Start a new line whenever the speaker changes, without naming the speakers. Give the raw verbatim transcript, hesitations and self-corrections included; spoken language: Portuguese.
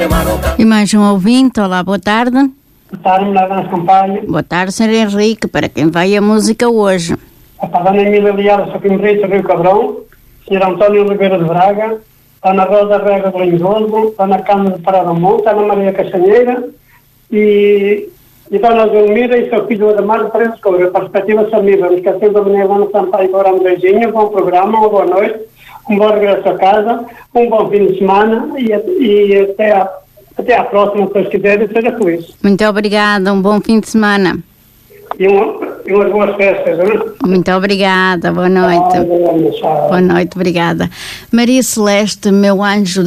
E mais um ouvinte, olá, boa tarde.
Boa tarde, Dona Campanha.
Boa tarde, senhor Henrique, para quem vai a música hoje?
A Dona Emília Liara, São Quimbrito, Rio Cabrão, senhor António Oliveira de Braga, Dona Rosa Rega de Lindoso, Dona Câmara de Parada Monte, Ana Maria Castanheira e, e Dona Zelmira e seu filho Adamar de Paredes Coura. Perspectiva Samira, me esquecendo da Dona Ivana Sampaio, agora um beijinho, bom programa, uma boa noite, um bom regresso a casa, um bom fim de semana e, e até, a, até à próxima, se Deus quiser, e seja feliz.
Muito obrigada, um bom fim de semana.
E, uma, e umas boas festas, não é?
Muito obrigada, boa noite.
Ah, boa noite.
Boa noite, obrigada. Maria Celeste, meu anjo